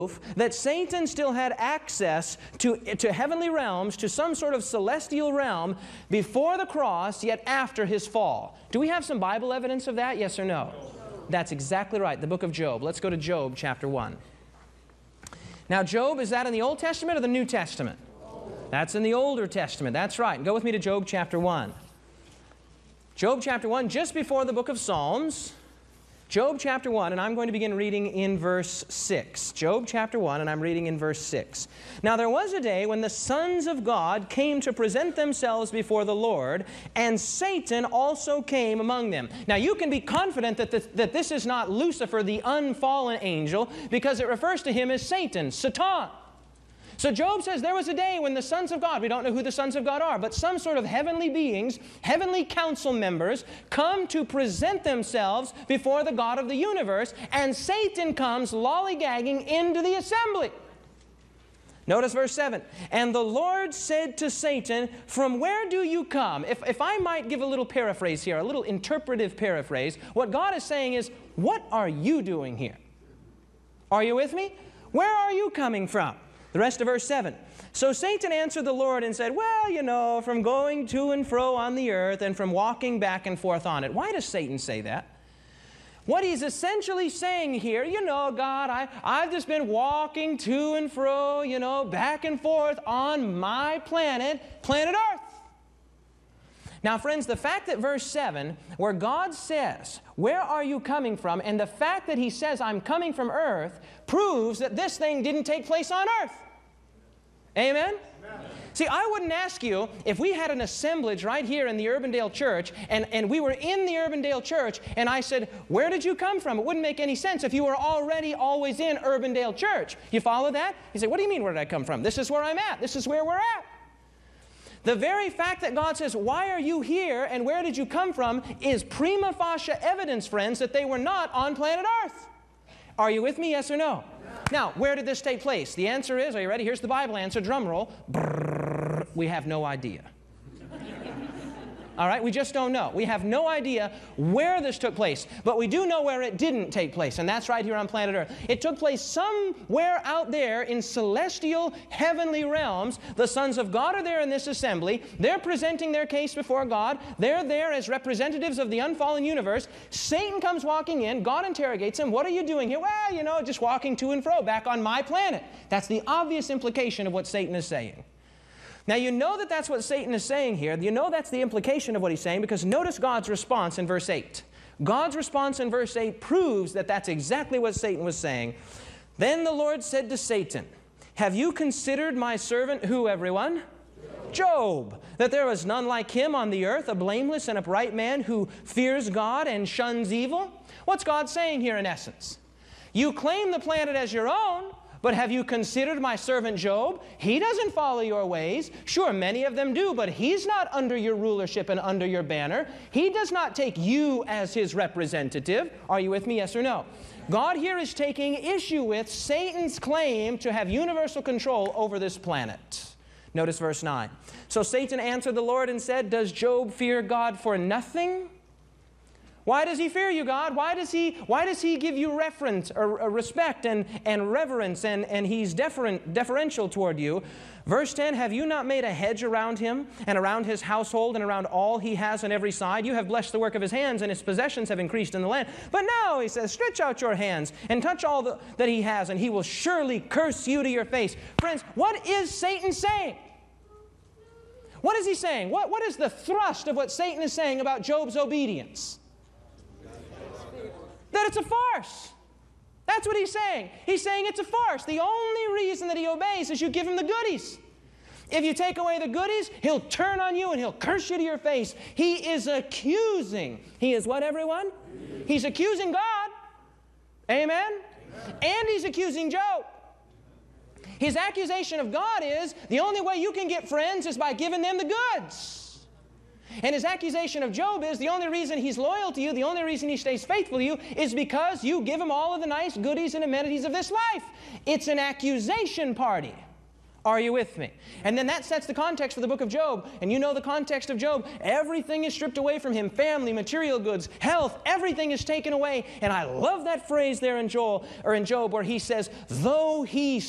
that Satan still had access to heavenly realms, to some sort of celestial realm before the cross, yet after his fall. Do we have some Bible evidence of that, yes or no? That's exactly right, the book of Job. Let's go to Job chapter 1. Now Job, is that in the Old Testament or the New Testament? That's in the Older Testament, that's right. Go with me to Job chapter 1. Job chapter 1, just before the book of Psalms. Job chapter 1, and I'm going to begin reading in verse 6. Job chapter 1, and I'm reading in verse 6. Now there was a day when the sons of God came to present themselves before the Lord, and Satan also came among them. Now you can be confident that this is not Lucifer, the unfallen angel, because it refers to him as Satan, Satan. So Job says there was a day when the sons of God, we don't know who the sons of God are, but some sort of heavenly beings, heavenly council members, come to present themselves before the God of the universe, and Satan comes lollygagging into the assembly. Notice verse 7. And the Lord said to Satan, from where do you come? If I might give a little paraphrase here, a little interpretive paraphrase, what God is saying is, what are you doing here? Are you with me? Where are you coming from? The rest of verse 7. So Satan answered the Lord and said, well, you know, from going to and fro on the earth and from walking back and forth on it. Why does Satan say that? What he's essentially saying here, you know, God, I've just been walking to and fro, you know, back and forth on my planet Earth. Now, friends, the fact that verse 7, where God says, where are you coming from? And the fact that he says, I'm coming from earth, proves that this thing didn't take place on earth. Amen? Amen. See, I wouldn't ask you if we had an assemblage right here in the Urbandale Church, and we were in the Urbandale Church, and I said, where did you come from? It wouldn't make any sense if you were already always in Urbandale Church. You follow that? You say, what do you mean, where did I come from? This is where I'm at. This is where we're at. The very fact that God says, why are you here and where did you come from, is prima facie evidence, friends, that they were not on planet Earth. Are you with me, yes or no? Yeah. Now, where did this take place? The answer is, are you ready? Here's the Bible answer, drum roll. Brrr, we have no idea. All right, we just don't know. We have no idea where this took place, but we do know where it didn't take place, and that's right here on planet Earth. It took place somewhere out there in celestial, heavenly realms. The sons of God are there in this assembly. They're presenting their case before God. They're there as representatives of the unfallen universe. Satan comes walking in. God interrogates him. What are you doing here? Well, you know, just walking to and fro back on my planet. That's the obvious implication of what Satan is saying. Now, you know that that's what Satan is saying here. You know that's the implication of what he's saying, because notice God's response in verse 8. God's response in verse 8 proves that that's exactly what Satan was saying. Then the Lord said to Satan, have you considered my servant, who, everyone? Job, that there was none like him on the earth, a blameless and upright man who fears God and shuns evil? What's God saying here in essence? You claim the planet as your own, but have you considered my servant Job? He doesn't follow your ways. Sure, many of them do, but he's not under your rulership and under your banner. He does not take you as his representative. Are you with me, yes or no? God here is taking issue with Satan's claim to have universal control over this planet. Notice verse 9. So Satan answered the Lord and said, does Job fear God for nothing? Why does he fear you, God? Why does he give you reference or respect and reverence, and he's deferential toward you? Verse 10, have you not made a hedge around him and around his household and around all he has on every side? You have blessed the work of his hands, and his possessions have increased in the land. But now, he says, stretch out your hands and touch all that he has, and he will surely curse you to your face. Friends, what is Satan saying? What is he saying? What is the thrust of what Satan is saying about Job's obedience? That it's a farce. That's what he's saying. He's saying it's a farce. The only reason that he obeys is you give him the goodies. If you take away the goodies, he'll turn on you and he'll curse you to your face. He is accusing. He is what, everyone? He's accusing God. Amen? And he's accusing Job. His accusation of God is the only way you can get friends is by giving them the goods. And his accusation of Job is the only reason he's loyal to you, the only reason he stays faithful to you, is because you give him all of the nice goodies and amenities of this life. It's an accusation party. Are you with me? And then that sets the context for the book of Job. And you know the context of Job. Everything is stripped away from him. Family, material goods, health, everything is taken away. And I love that phrase there in Job where he says, though he